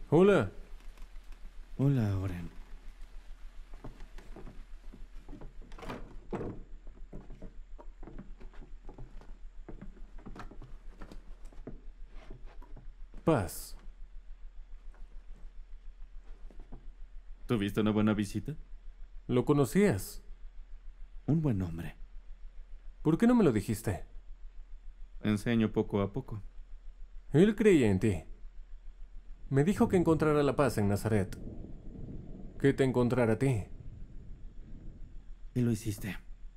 Hola. Hola, Oren. Paz. ¿Tuviste una buena visita? ¿Lo conocías? Un buen hombre. ¿Por qué no me lo dijiste? Enseño poco a poco. Él creía en ti. Me dijo que encontrara la paz en Nazaret. Que te encontrara a ti. Y lo hiciste.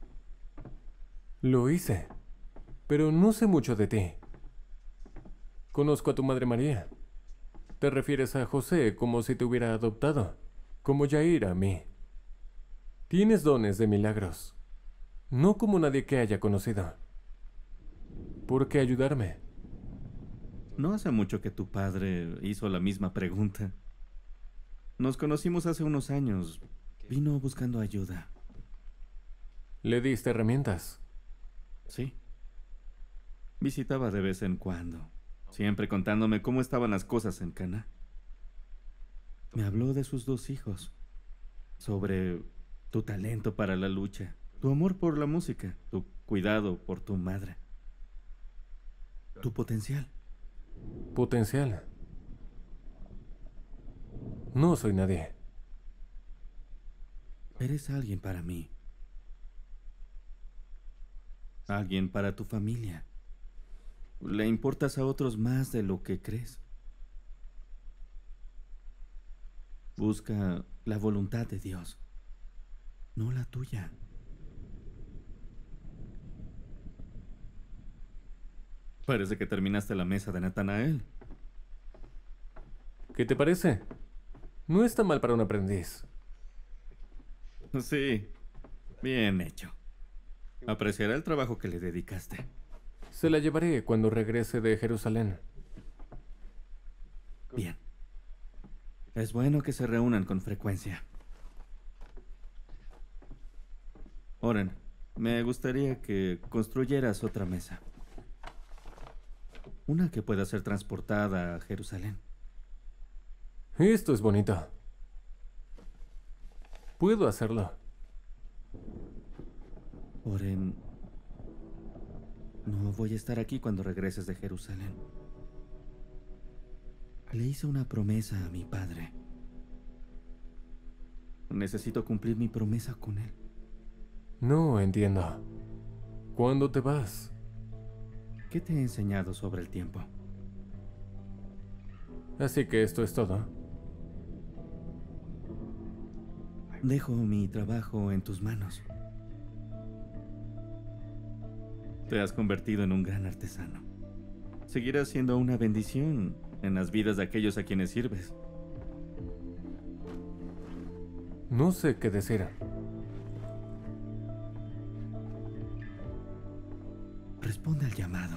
Lo hice. Pero no sé mucho de ti. Conozco a tu madre María. Te refieres a José como si te hubiera adoptado. Como Yair a mí. Tienes dones de milagros. No como nadie que haya conocido. ¿Por qué ayudarme? No hace mucho que tu padre hizo la misma pregunta. Nos conocimos hace unos años. Vino buscando ayuda. Le diste herramientas. Sí. Visitaba de vez en cuando, siempre contándome cómo estaban las cosas en Cana. Me habló de sus 2 hijos, sobre tu talento para la lucha, tu amor por la música, tu cuidado por tu madre, tu potencial. Potencial. No soy nadie. Eres alguien para mí, alguien para tu familia. Le importas a otros más de lo que crees. Busca la voluntad de Dios, no la tuya. Parece que terminaste la mesa de Natanael. ¿Qué te parece? No está mal para un aprendiz. Sí, bien hecho. Apreciará el trabajo que le dedicaste. Se la llevaré cuando regrese de Jerusalén. Bien. Es bueno que se reúnan con frecuencia. Oren, me gustaría que construyeras otra mesa. Una que pueda ser transportada a Jerusalén. Esto es bonito. Puedo hacerlo. Oren, no voy a estar aquí cuando regreses de Jerusalén. Le hice una promesa a mi padre. Necesito cumplir mi promesa con él. No entiendo. ¿Cuándo te vas? ¿Qué te he enseñado sobre el tiempo? Así que esto es todo. Dejo mi trabajo en tus manos. Te has convertido en un gran artesano. Seguirás siendo una bendición en las vidas de aquellos a quienes sirves. No sé qué decir. Responde al llamado.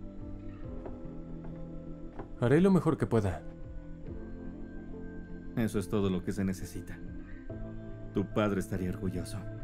Haré lo mejor que pueda. Eso es todo lo que se necesita. Tu padre estaría orgulloso.